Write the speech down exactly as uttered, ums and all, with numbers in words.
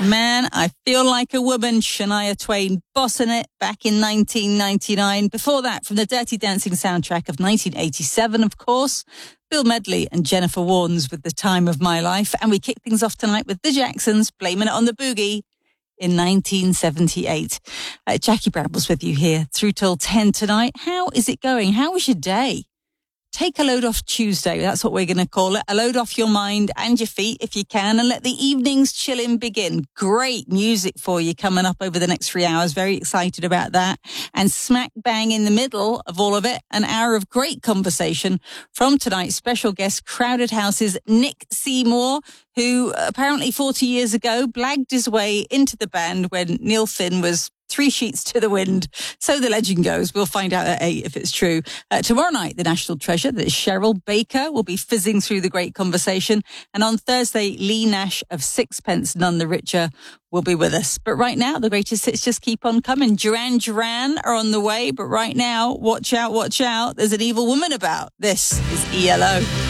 Man, I Feel Like a Woman, Shania Twain bossing it back in nineteen ninety-nine. Before that, from the Dirty Dancing soundtrack of nineteen eighty-seven, of course, Bill Medley and Jennifer Warnes with The Time of My Life. And we kick things off tonight with the Jacksons, Blaming It on the Boogie in nineteen seventy-eight. Uh, Jackie Brambles with you here through till ten tonight. How is it going? How was your day? Take a load off Tuesday. That's what we're going to call it. A load off your mind and your feet if you can, and let the evening's chilling begin. Great music for you coming up over the next three hours. Very excited about that. And smack bang in the middle of all of it, an hour of great conversation from tonight's special guest, Crowded House's Nick Seymour, who apparently forty years ago blagged his way into the band when Neil Finn was three sheets to the wind. So the legend goes. We'll find out at eight if it's true. Uh, tomorrow night, the national treasure, that is Cheryl Baker, will be fizzing through the great conversation. And on Thursday, Lee Nash of Sixpence None the Richer will be with us. But right now, the greatest hits just keep on coming. Duran Duran are on the way. But right now, watch out, watch out. There's an evil woman about. This is E L O.